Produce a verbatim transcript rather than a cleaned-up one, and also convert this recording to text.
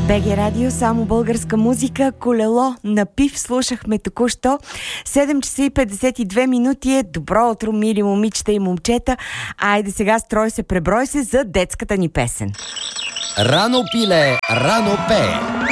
Б Г Радио, само българска музика, колело на пив слушахме току-що. седем часа и петдесет и две минути е. Добро утро, мили момичета и момчета. Айде сега строй се, преброй се за детската ни песен. Рано пиле, рано пее.